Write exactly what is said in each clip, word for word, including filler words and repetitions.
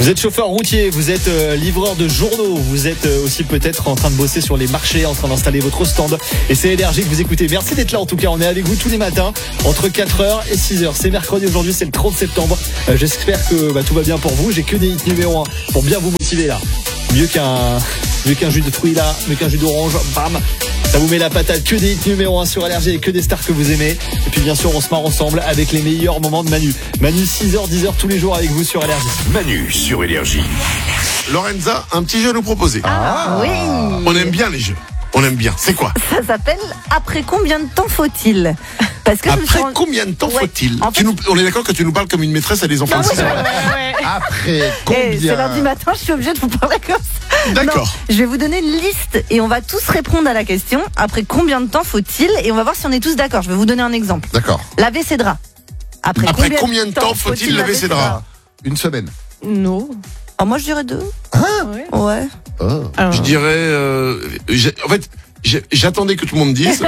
Vous êtes chauffeur routier, vous êtes euh, livreur de journaux, vous êtes euh, aussi peut-être en train de bosser sur les marchés, en train d'installer votre stand. Et c'est Énergie que vous écoutez. Merci d'être là en tout cas. On est avec vous tous les matins entre quatre heures et six heures. C'est mercredi aujourd'hui, c'est le trente septembre. Euh, j'espère que bah, tout va bien pour vous. J'ai que des hits numéro un pour bien vous motiver là. Mieux qu'un, mieux qu'un jus de fruits là, mieux qu'un jus d'orange. Bam, ça vous met la patate. Que des hits numéro un sur Énergie et que des stars que vous aimez. Et puis bien sûr, on se marre ensemble avec les meilleurs moments de Manu. Manu, six heures, dix heures tous les jours avec vous sur Énergie. Manu sur Énergie. Lorenza, un petit jeu à nous proposer. Ah oui. On aime bien les jeux. On aime bien. C'est quoi? Ça s'appelle Après combien de temps faut-il? Parce que je me suis Après rendu- combien de temps Ouais. faut-il En fait- tu nous, On est d'accord que tu nous parles comme une maîtresse à des enfants de six ans. Après Eh, combien c'est lundi matin, je suis obligée de vous parler comme ça. D'accord. Non, je vais vous donner une liste et on va tous répondre à la question. Après combien de temps faut-il? Et on va voir si on est tous d'accord. Je vais vous donner un exemple. D'accord. Laver ses draps. Après, Après combien de temps faut-il laver ses draps? Une semaine. Non. Oh, moi, je dirais deux. Ouais. Ouais. Oh. Alors, Je dirais. euh, j'ai- en fait, j'ai- j'attendais que tout le monde dise.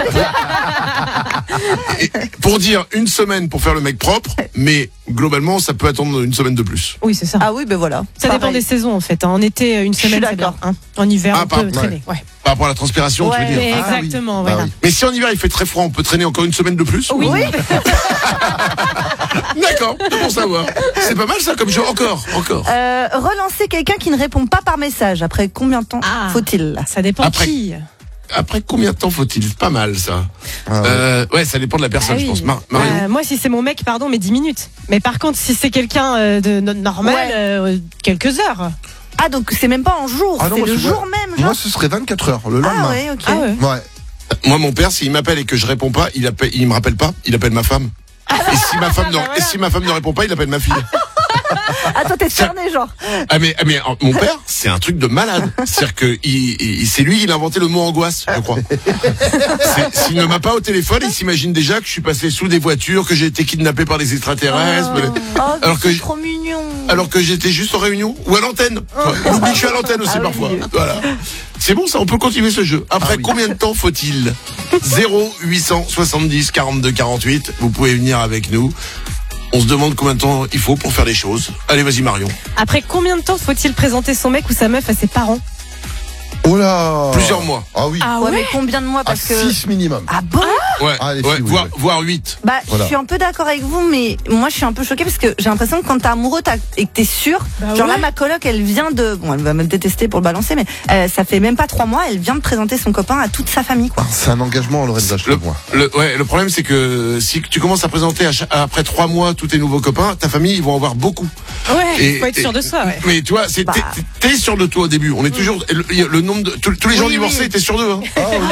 Et pour dire une semaine pour faire le mec propre, mais globalement, ça peut attendre une semaine de plus. oui, c'est ça. Ah oui, ben voilà. Ça dépend Pareil. des saisons en fait. hein. En été, une Je suis semaine, c'est bien. d'accord. hein. En hiver, Ah, on par- peut traîner. Ouais. Par rapport à la transpiration, tu veux Ouais. dire. Mais Ah oui. exactement, Bah voilà. oui. Mais si en hiver il fait très froid, on peut traîner encore une semaine de plus? Oui. Oui. D'accord, c'est pour savoir. C'est pas mal ça comme jeu. Encore, encore. Euh, relancer quelqu'un qui ne répond pas par message. Après combien de temps Ah. faut-il? Ça dépend Après- qui. Après combien de temps faut-il? Pas mal ça. Ah ouais. Euh, ouais, ça dépend de la personne, Ah je oui. pense. Mar- Marion. Euh, moi, si c'est mon mec, pardon, mais dix minutes. Mais par contre, si c'est quelqu'un euh, de no- normal, Ouais. euh, quelques heures. Ah, donc c'est même pas en jour, Ah non, c'est moi, le c'est- jour même, genre. Moi, ce serait vingt-quatre heures, le Ah lendemain. ouais, ok. Ah ouais. Ouais. Moi, mon père, s'il m'appelle et que je réponds pas, il appelle, il me rappelle pas, il appelle ma femme. Et si ma femme, ne, bah voilà. et si ma femme ne répond pas, il appelle ma fille. Ah, toi, t'es cerné, genre. Ah mais, ah, mais euh, mon père, c'est un truc de malade. C'est-à-dire que il, il- c'est lui, il a inventé le mot angoisse, je crois. C'est- S'il ne m'a pas au téléphone, il s'imagine déjà que je suis passé sous des voitures, que j'ai été kidnappé par des extraterrestres, mais- Oh, alors que c'est j- trop mignon. alors que j'étais juste en réunion ou à l'antenne. Il oublie que je suis à l'antenne aussi Ah oui. parfois. Voilà. C'est bon ça, on peut continuer ce jeu. Après Ah oui. combien de temps faut-il? zéro huit cent soixante-dix quarante-deux quarante-huit. Vous pouvez venir avec nous. On se demande combien de temps il faut pour faire les choses. Allez, vas-y Marion. Après combien de temps faut-il présenter son mec ou sa meuf à ses parents? Oh là. Plusieurs mois. Ah oui. Ah Ouais, mais combien de mois? À Parce que. six minimum. Ah bon? Ouais, Ah, les ouais, filles, oui, voire, ouais. voire huit. Bah, Voilà. je suis un peu d'accord avec vous, mais moi, je suis un peu choquée parce que j'ai l'impression que quand t'es amoureux t'as- et que t'es sûr, Bah genre ouais. là, ma coloc, elle vient de, bon, elle va me détester pour le balancer, mais euh, ça fait même pas trois mois, elle vient de présenter son copain à toute sa famille, quoi. C'est un engagement, Lorenza, je te Le, le vois. le, ouais, le problème c'est que si tu commences à présenter à chaque- après trois mois tous tes nouveaux copains, ta famille ils vont en avoir beaucoup. Ouais, Et- faut être sûr et- de soi, ouais. Mais tu vois, c'est Bah. t'es, t'es sûr de toi au début. On est toujours le, le nombre de tous, tous les gens Oui, divorcés, oui. t'es sûr d'eux. Hein.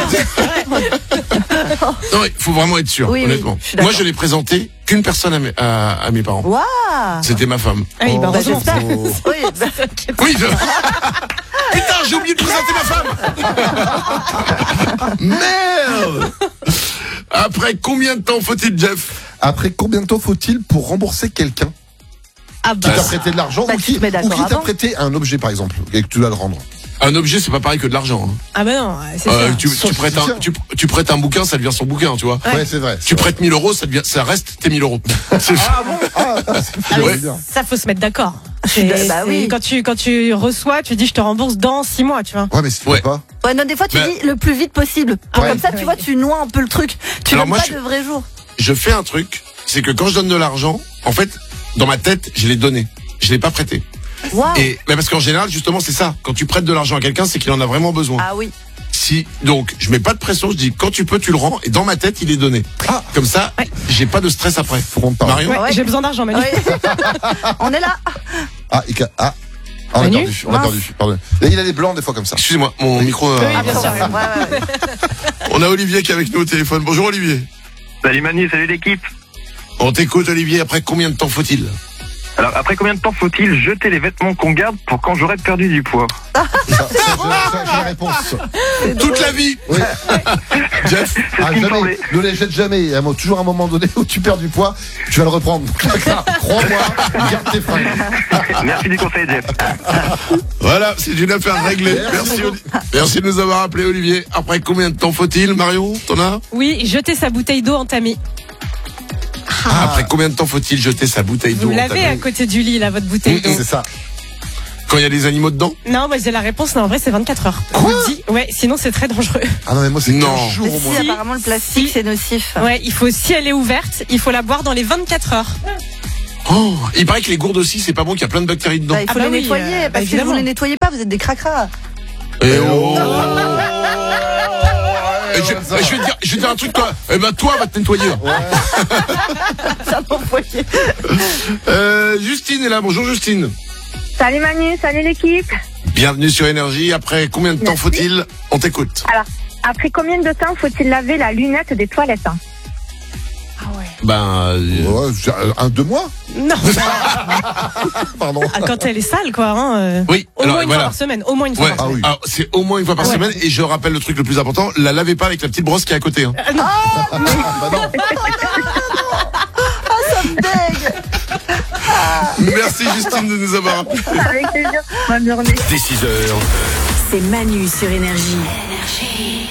non, il faut vraiment être sûr, Oui, oui, honnêtement. je suis Moi, d'accord. je n'ai présenté qu'une personne à mes, à, à mes parents. Waouh! C'était ma femme. Ah oui, bah, Bah, heureusement. j'espère. Oh. Oui, bah, Oui. Je... Putain, j'ai oublié de présenter ma femme. Merde. Après combien de temps faut-il, Jeff? Après combien de temps faut-il pour rembourser quelqu'un Ah qui bah, t'a prêté de l'argent Bah, ou tu qui, te mets ou d'accord qui t'a avant. prêté un objet, par exemple, et que tu dois le rendre? Un objet, c'est pas pareil que de l'argent. Hein. ah bah non, c'est Euh, ça. tu, Sauf tu, prêtes si un, c'est tu, tu prêtes un bouquin, ça devient son bouquin, tu vois. Ouais, c'est vrai. Tu prêtes mille euros, ça devient, ça reste tes mille euros. C'est- Ah bon? Ah, c'est Ah, mais Ouais. bien. ça faut se mettre d'accord. suis C'est- bah c'est- oui. Quand tu quand tu reçois, tu dis je te rembourse dans six mois, tu vois. Ouais, mais si tu Ouais. veux pas. ouais, non, des fois, tu Bah. dis le plus vite possible. Pour Ouais. comme ça, tu Ouais. vois, tu noies un peu le truc. Tu Alors donnes moi, pas je- de vrai jour. Je fais un truc, c'est que quand je donne de l'argent, en fait, dans ma tête, je l'ai donné. Je l'ai pas prêté. Waouh! Et, mais parce qu'en général, justement, c'est ça. Quand tu prêtes de l'argent à quelqu'un, c'est qu'il en a vraiment besoin. Ah oui. Si, donc, je mets pas de pression, je dis, quand tu peux, tu le rends, et dans ma tête, il est donné. Ah. Comme ça, Ouais. j'ai pas de stress après. Front de parole. Marion? Ouais, Ouais. j'ai besoin d'argent, Manu. Oui. On est là. Ah, il ca- ah. Ah, on a Manu perdu, on a Mince. perdu, pardon. Et il a les blancs des fois comme ça. Excusez-moi, mon micro, euh, Oui, bien Attends, sûr. ouais, ouais, ouais. on a Olivier qui est avec nous au téléphone. Bonjour Olivier. Salut Manu, salut l'équipe. On t'écoute Olivier, après combien de temps faut-il? Alors, après combien de temps faut-il jeter les vêtements qu'on garde pour quand j'aurai perdu du poids? Ça, ça, ça, ça, j'ai la réponse. Toute la vie. Oui. Jeff? Ah, ce qui me jamais. semblait. Ne les jette jamais. Il y a toujours un moment donné où tu perds du poids, tu vas le reprendre. Crois-moi, garde tes fringues. Merci du conseil, Jeff. Voilà, c'est une affaire réglée. Merci, Oli- Merci de nous avoir appelé Olivier. Après combien de temps faut-il, Marion? T'en as? Oui, jeter sa bouteille d'eau entamée. Ah, après combien de temps faut-il jeter sa bouteille d'eau Vous en l'avez tableau? à côté du lit, là, votre bouteille d'eau. C'est ça. Quand il y a des animaux dedans? Non, moi j'ai la réponse, non, en vrai c'est vingt-quatre heures. Je vous le dis, ouais, sinon c'est très dangereux. Ah non, mais moi, c'est Non. quinze jours au Mais moins. si, Si. apparemment le plastique Si. c'est nocif. Ouais, il faut, si elle est ouverte, il faut la boire dans les vingt-quatre heures. Oh, il paraît que les gourdes aussi, c'est pas bon, qu'il y a plein de bactéries dedans. Bah, il faut Ah bah les oui, nettoyer euh, bah, parce que si évidemment. vous les nettoyez pas, vous êtes des cracras. Eh oh. Eh, Et je, ça. et je vais te dire, je vais te dire un truc, toi. Eh ben, toi, va te nettoyer. Ça m'envoyait. Euh, Justine est là. Bonjour, Justine. Salut Manu, salut l'équipe. Bienvenue sur Énergie. Après combien de temps Merci. faut-il? On t'écoute. Alors, après combien de temps faut-il laver la lunette des toilettes hein? Ben, euh, Ouais, j'ai- un, deux mois? Non, Pardon. ah, quand elle est sale, quoi. Hein, euh, oui. Au alors, moins une voilà. fois par semaine. Au moins une fois Ouais. par semaine. Ah oui. Alors, c'est au moins une fois par Ouais. semaine. Et je rappelle le truc le plus important, la lavez pas avec la petite brosse qui est à côté. Hein. Bah non. Merci Justine de nous avoir appelé. Avec plaisir. Bonne journée. Dès six heures. C'est Manu sur Énergie.